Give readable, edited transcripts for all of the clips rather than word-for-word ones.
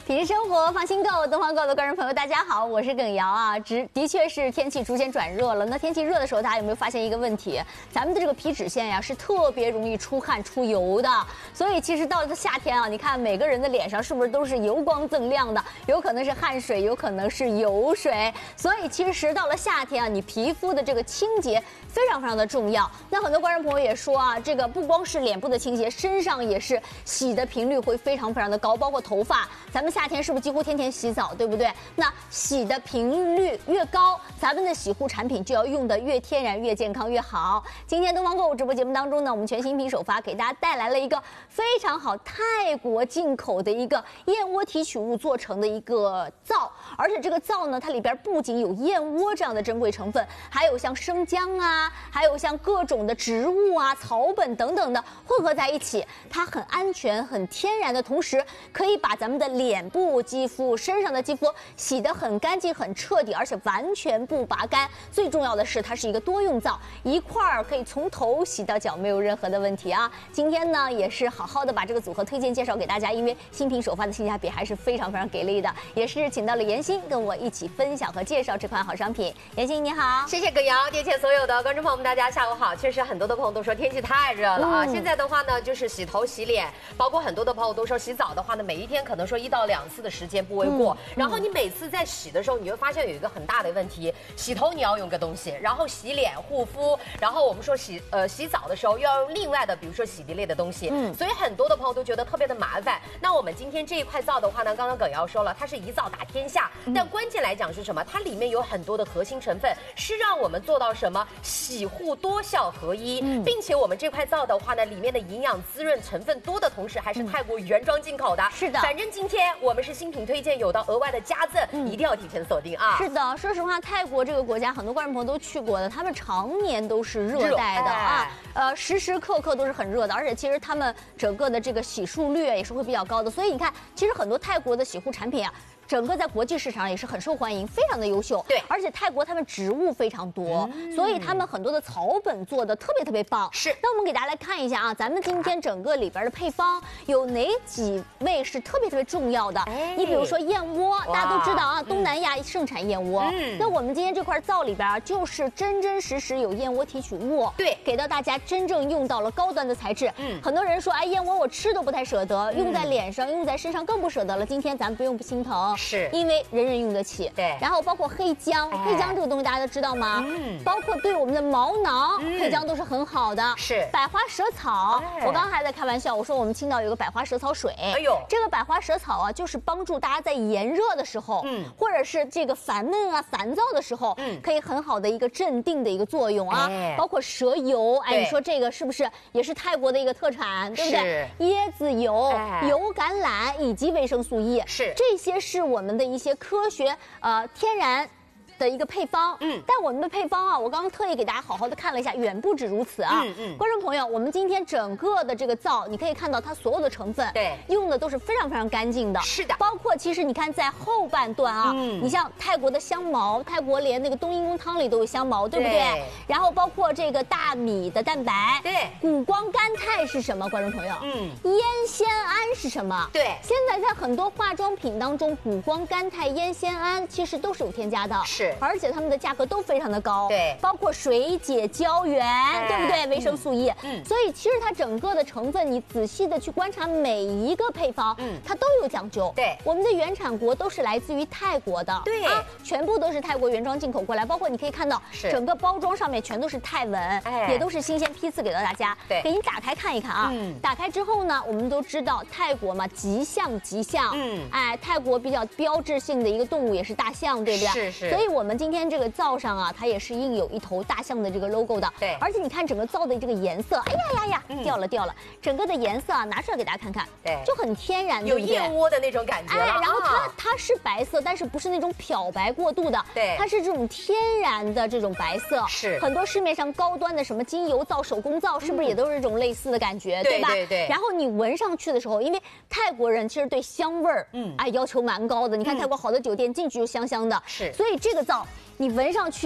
品质生活，放心购，东方购的观众朋友，大家好，我是耿瑶啊。的确是天气逐渐转热了。那天气热的时候，大家有没有发现一个问题？咱们的这个皮脂腺呀，是特别容易出汗出油的。所以其实到了夏天啊，你看每个人的脸上是不是都是油光锃亮的？有可能是汗水，有可能是油水。所以其实到了夏天啊，你皮肤的这个清洁非常非常的重要。那很多观众朋友也说啊，这个不光是脸部的清洁，身上也是洗的频率会非常非常的高，包括头发。咱们夏天是不是几乎天天洗澡，对不对？那洗的频率越高，咱们的洗护产品就要用的越天然、越健康越好。今天东方购物直播节目当中呢，我们全新品首发给大家带来了一个非常好泰国进口的一个燕窝提取物做成的一个皂，而且这个皂呢，它里边不仅有燕窝这样的珍贵成分，还有像生姜啊，还有像各种的植物啊、草本等等的混合在一起，它很安全、很天然的同时，可以把咱们的脸部肌肤、身上的肌肤洗得很干净、很彻底，而且完全不拔干。最重要的是，它是一个多用皂，一块儿可以从头洗到脚，没有任何的问题啊。今天呢，也是好好的把这个组合推荐介绍给大家，因为新品首发的性价比还是非常非常给力的，也是请到了妍心跟我一起分享和介绍这款好商品。妍心你好， 谢谢耿瑶，电前所有的观众朋友们，大家下午好。确实很多的朋友都说天气太热了啊，现在的话呢，就是洗头洗脸，包括很多的朋友都说洗澡的话呢，每一天可能说1到2次的时间不为过。然后你每次在洗的时候，你会发现有一个很大的问题，洗头你要用个东西，然后洗脸护肤，然后我们说洗澡的时候又要用另外的，比如说洗涤类的东西。所以很多的朋友都觉得特别的麻烦。那我们今天这一块皂的话呢，刚刚耿瑶说了，它是一皂打天下，但关键来讲是什么？它里面有很多的核心成分，是让我们做到什么洗护多效合一，并且我们这块皂的话呢，里面的营养滋润成分多的同时，还是泰国原装进口的。 是的， 反正今天我们是新品推荐，有到额外的加赠，一定要提前锁定啊。 是的，说实话，泰国这个国家很多观众朋友都去过的，他们常年都是热带的啊，时时刻刻都是很热的，而且其实他们整个的这个洗漱率也是会比较高的，所以你看，其实很多泰国的洗护产品啊，整个在国际市场也是很受欢迎，非常的优秀。 对， 而且泰国他们植物非常多，所以他们很多的草本做的特别特别棒。 是， 那我们给大家来看一下啊，咱们今天整个里边的配方有哪几味是特别特别重要的？你比如说燕窝，大家都知道啊，东南亚盛产燕窝。那我们今天这块皂里边啊，就是真真实实有燕窝提取物， 对， 给到大家真正用到了高端的材质。很多人说，哎，燕窝我吃都不太舍得，用在脸上、用在身上更不舍得了。今天咱不用心疼。 是因为人人用得起， 对。 然后包括黑姜，黑姜这个东西大家都知道吗？包括对我们的毛囊，黑姜都是很好的。 是。百花蛇草，我刚刚还在开玩笑，我说我们青岛有个百花蛇草水。哎呦，这个百花蛇草啊，就是帮助大家在炎热的时候，或者是这个烦闷啊、烦躁的时候，可以很好的一个镇定的一个作用啊。包括蛇油，哎，你说这个是不是也是泰国的一个特产，对不对？椰子油、油橄榄以及维生素 E， 是这些是我们的一些科学天然的一个配方，但我们的配方啊，我刚刚特意给大家好好的看了一下，远不止如此啊。观众朋友，我们今天整个的这个皂，你可以看到它所有的成分， 对， 用的都是非常非常干净的。 是的， 包括其实你看在后半段啊，你像泰国的香茅，泰国连那个冬阴功汤里都有香茅，对不对？然后包括这个大米的蛋白， 对， 谷胱甘肽是什么？观众朋友，烟酰胺是什么？ 对， 现在在很多化妆品当中，谷胱甘肽、烟酰胺其实都是有添加的。 是， 而且它们的价格都非常的高， 对， 包括水解胶原，对不对？维生素 E，所以其实它整个的成分，你仔细的去观察每一个配方，它都有讲究。 对， 我们的原产国都是来自于泰国的， 对啊，全部都是泰国原装进口过来，包括你可以看到整个包装上面全都是泰文，也都是新鲜批次给到大家。 对， 给你打开看一看啊，打开之后呢，我们都知道泰国嘛，吉象吉象，哎，泰国比较标志性的一个动物也是大象，对不对？ 是。 所以我们今天这个皂上啊，它也是印有一头大象的这个 logo 的。 对， 而且你看整个皂的这个颜色，哎呀，掉了，整个的颜色啊，拿出来给大家看看， 对， 就很天然， 有燕窝的那种感觉。 哎，然后它是白色，但是不是那种漂白过度的， 对， 它是这种天然的这种白色。 是， 很多市面上高端的什么精油皂、手工皂，是不是也都是这种类似的感觉，对吧？ 对。 然后你闻上去的时候，因为泰国人其实对香味儿，哎，要求蛮高的。你看泰国好多酒店进去就香香的， 是， 所以这个皂你闻上去。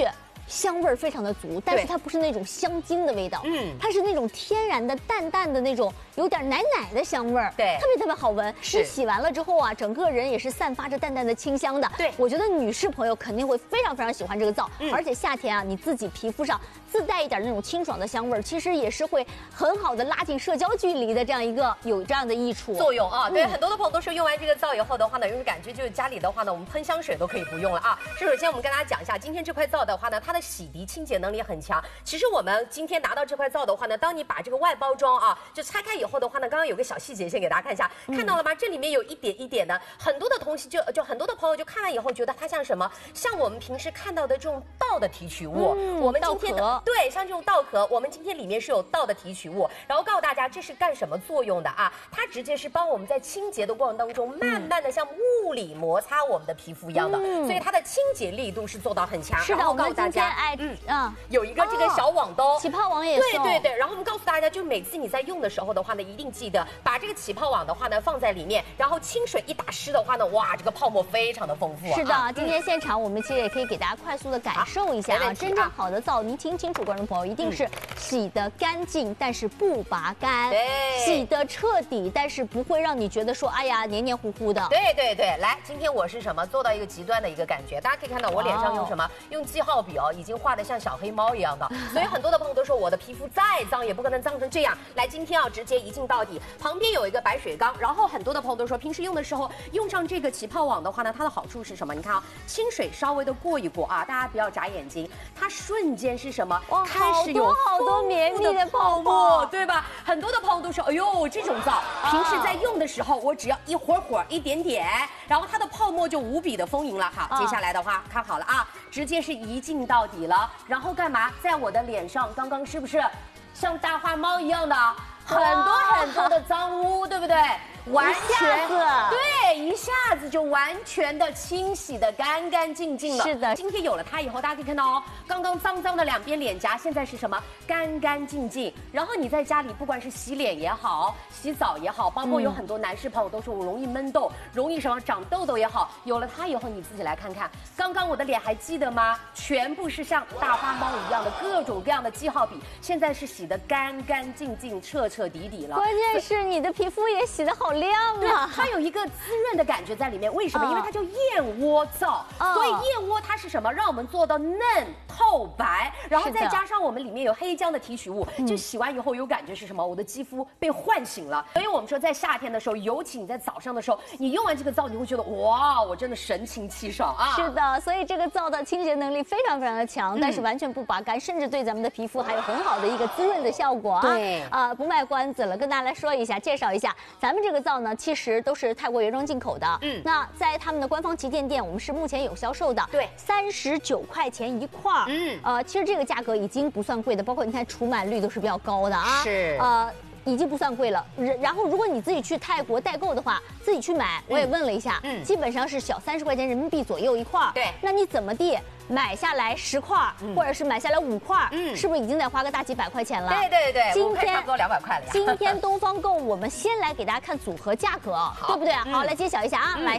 香味儿非常的足，但是它不是那种香精的味道，它是那种天然的淡淡的那种有点奶奶的香味儿， 对， 特别特别好闻。你洗完了之后啊，整个人也是散发着淡淡的清香的。 对， 我觉得女士朋友肯定会非常非常喜欢这个皂，而且夏天啊，你自己皮肤上自带一点那种清爽的香味儿，其实也是会很好的拉近社交距离的这样一个有这样的益处作用啊。对，很多的朋友都说用完这个皂以后的话呢，有种感觉就是家里的话呢，我们喷香水都可以不用了啊。首先我们跟大家讲一下，今天这块皂的话呢，它的洗涤清洁能力很强。其实我们今天拿到这块皂的话呢，当你把这个外包装啊就拆开以后的话呢，刚刚有个小细节，先给大家看一下，看到了吗？这里面有一点一点的，很多的东西就很多的朋友就看完以后觉得它像什么？像我们平时看到的这种稻的提取物。我们今天的对，像这种稻壳，我们今天里面是有稻的提取物，然后告诉大家这是干什么作用的啊？它直接是帮我们在清洁的过程当中，慢慢的像物理摩擦我们的皮肤一样的，所以它的清洁力度是做到很强。 是的，我们今天有一个这个小网兜， 起泡网也送。 对。然后我们告诉大家，就每次你在用的时候的话呢，一定记得把这个起泡网的话呢放在里面，然后清水一打湿的话呢，哇，这个泡沫非常的丰富。 是的，今天现场我们其实也可以给大家快速的感受一下啊，真正好的皂，您听清楚，观众朋友，一定是洗得干净，但是不拔干，洗得彻底，但是不会让你觉得说，哎呀，黏黏糊糊的。 对，来，今天我是什么做到一个极端的一个感觉，大家可以看到我脸上用什么，用记号笔哦，已经画得像小黑猫一样的，所以很多的朋友都说我的皮肤再脏也不可能脏成这样。来，今天啊，直接一镜到底，旁边有一个白水缸，然后很多的朋友都说，平时用的时候用上这个起泡网的话呢，它的好处是什么？你看啊，清水稍微的过一过啊，大家不要眨眼睛，它瞬间是什么？开始有好多绵密的泡沫， 对吧？很多的朋友都说，哎呦，这种皂平时在用的时候，我只要一会儿一点点，然后它的泡沫就无比的丰盈了。好，接下来的话看好了啊，直接是一镜到底了，然后干嘛？在我的脸上，刚刚是不是像大花猫一样的很多的脏污，对不对？完全对，一下子就完全的清洗的干干净净了。 是的， 今天有了它以后，大家可以看到哦，刚刚脏脏的两边脸颊，现在是什么？干干净净。然后你在家里，不管是洗脸也好，洗澡也好，包括有很多男士朋友都说我容易闷痘，容易什么长痘痘也好，有了它以后，你自己来看看，刚刚我的脸还记得吗？全部是像大花猫一样的各种各样的记号笔，现在是洗得干干净净、彻彻底底了。 关键是你的皮肤也洗得好亮啊， 它有一个滋润的感觉在里面。为什么？因为它叫燕窝皂，所以燕窝它是什么？让我们做到嫩透白，然后再加上我们里面有黑姜的提取物，就洗完以后有感觉是什么？我的肌肤被唤醒了。所以我们说在夏天的时候，尤其你在早上的时候，你用完这个皂，你会觉得哇，我真的神清气爽啊！ 是的，所以这个皂的清洁能力非常非常的强，但是完全不拔干，甚至对咱们的皮肤还有很好的一个滋润的效果啊。 对不卖关子了，跟大家来说一下，介绍一下，咱们这个皂呢，其实都是泰国原装进口的。那在他们的官方旗舰店，我们是目前有销售的。 对 ，39块钱一块儿。其实这个价格已经不算贵的，包括你看除螨率都是比较高的啊。 是。 已经不算贵了。然后，如果你自己去泰国代购的话，自己去买，我也问了一下，基本上是小30块钱人民币左右一块儿。 对， 那你怎么地买下来10块，或者是买下来5块，是不是已经得花个大几百块钱了？ 对， 今天差不多200块了呀。 今天东方购物，我们先来给大家看组合价格，对不对？好，来揭晓一下啊！来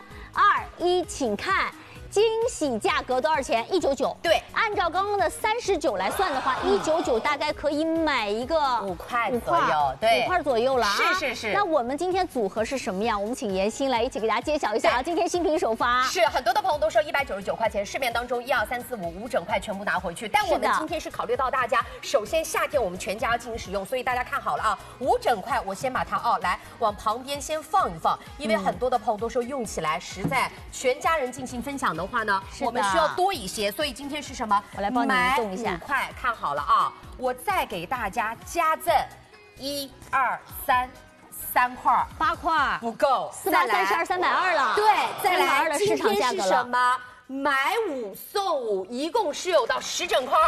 ，3、2、1，请看。惊喜价格多少钱？199。 对， 按照刚刚的39来算的话，199大概可以买一个 5块左右，对 ，5块左右了啊。 是。 那我们今天组合是什么样？我们请妍希来一起给大家揭晓一下啊。今天新品首发， 是很多的朋友都说199块钱，市面当中1、2、3、4、5整块全部拿回去。但我们今天是考虑到大家，首先夏天我们全家要进行使用，所以大家看好了啊，5整块我先把它来往旁边先放一放，因为很多的朋友都说用起来实在全家人进行分享的话呢，我们需要多一些，所以今天是什么？ 我来帮你动一下。 5块，看好了啊！我再给大家加赠1、2、3块 ，8块不够 ，432、320了。 对，再来 320的市场价格了。 什么？买5送5，一共是有到10整块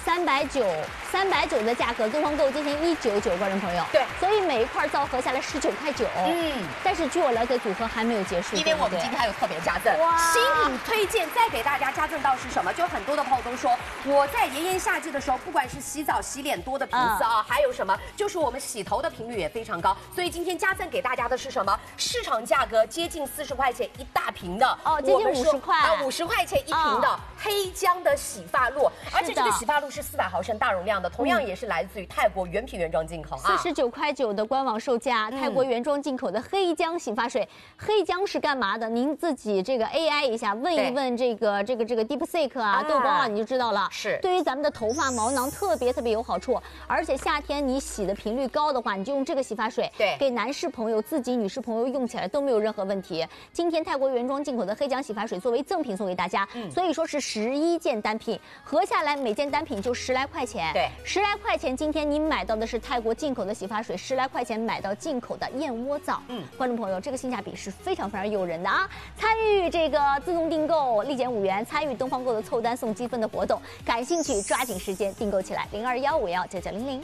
，390的价格，东方购进行199，观众朋友。 对， 所以每一块皂合下来19块9。但是据我了解，组合还没有结束， 因为我们今天还有特别加赠。新品推荐再给大家加赠到是什么？就很多的朋友都说，我在炎炎夏季的时候，不管是洗澡洗脸多的频次啊，还有什么，就是我们洗头的频率也非常高。所以今天加赠给大家的是什么？市场价格接近40块钱一大瓶的， 接近50块 ，50块。 块钱一瓶的黑姜的洗发露，而且这个洗发露是400毫升大容量的，同样也是来自于泰国原品原装进口啊 ，49.9块的官网售价，泰国原装进口的黑姜洗发水。黑姜是干嘛的？您自己这个 AI 一下，问一问这个 DeepSeek 啊、豆包啊，你就知道了。 是对于咱们的头发毛囊特别有好处，而且夏天你洗的频率高的话，你就用这个洗发水， 对， 给男士朋友、自己女士朋友用起来都没有任何问题。今天泰国原装进口的黑姜洗发水作为赠品送给大家，所以说是11件单品，合下来每件单品就10来块钱。 对 ，10来块钱，今天你买到的是泰国进口的洗发水，10来块钱买到进口的燕窝皂。观众朋友，这个性价比是非常诱人的啊！参与这个自动订购立减5元，参与东方购的凑单送积分的活动，感兴趣抓紧时间订购起来，0215199900。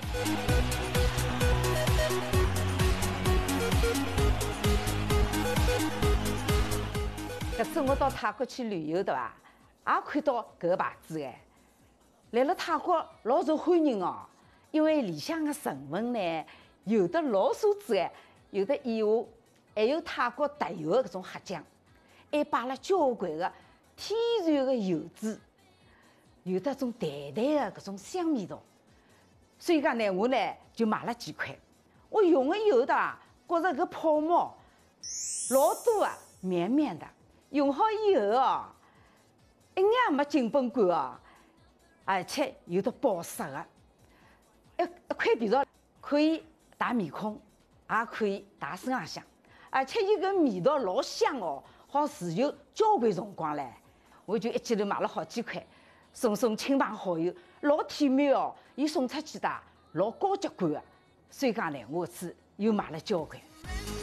搿次我到泰国去旅游，对伐？也看到搿个牌子哎，来了泰国老受欢迎哦，因为里向的成分呢，有的老素质哎，有的以下，还有泰国特有的搿种黑姜，还摆了交关的天然的油脂，有的种淡淡的搿种香味道。所以讲呢，我呢就买了几块，我用了以后的，觉着搿泡沫老多啊，绵绵的。用好以后哦，一眼也没紧绷感哦，而且有的保湿的。一块皮皂可以打面孔，也可以打身浪向，而且伊个味道老香哦，好持久交关辰光唻。我就一记头买了好几块，送亲朋好友，老体面哦。伊送出去的老高级感的，所以讲呢，我是又买了交关。